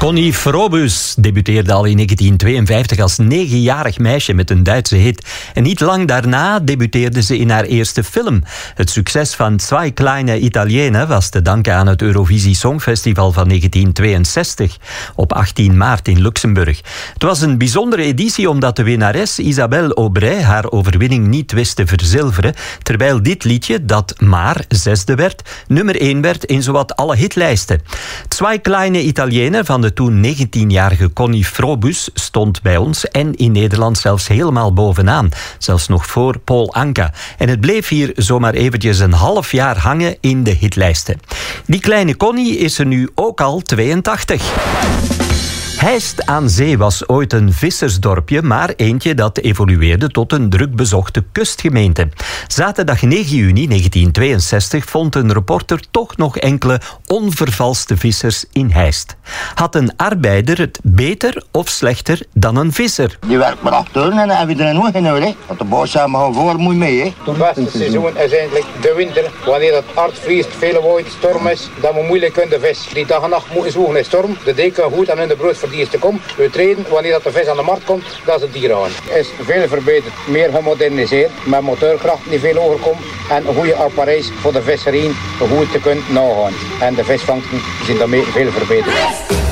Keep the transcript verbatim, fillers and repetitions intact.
Connie Frobus debuteerde al in negentien tweeënvijftig als negenjarig meisje met een Duitse hit. En niet lang daarna debuteerde ze in haar eerste film. Het succes van Zwei kleine Italiener was te danken aan het Eurovisie Songfestival van negentien tweeënzestig op achttien maart in Luxemburg. Het was een bijzondere editie omdat de winnares Isabelle Aubray haar overwinning niet wist te verzilveren, terwijl dit liedje, dat maar zesde werd, nummer één werd in zowat alle hitlijsten. Zwei kleine Italiener van de toen negentienjarige Connie Frobus stond bij ons en in Nederland zelfs helemaal bovenaan. Zelfs nog voor Paul Anka. En het bleef hier zomaar eventjes een half jaar hangen in de hitlijsten. Die kleine Connie is er nu ook al tweeëntachtig. Heist aan Zee was ooit een vissersdorpje, maar eentje dat evolueerde tot een druk bezochte kustgemeente. Zaterdag negen juni negentien tweeënzestig vond een reporter toch nog enkele onvervalste vissers in Heist. Had een arbeider het beter of slechter dan een visser? Je werkt maar acht uur en dan heb je er nog in nodig. Want de boot zijn maar voor moet mee. Hè. Het beste seizoen is eigenlijk de winter. Wanneer het hard vriest, veel wind, storm is, dan moet moeilijk kunnen de vis. Die dag en nacht moeten zoeken in storm. De deken goed en in de brood voor die is te komen. We treden wanneer dat de vis aan de markt komt, dat is het dier aan. Is veel verbeterd, meer gemoderniseerd, met motorkracht die veel hoger komt en een goede appareils voor de visserij goed te kunnen nagaan. En de visvangsten zijn daarmee veel verbeterd.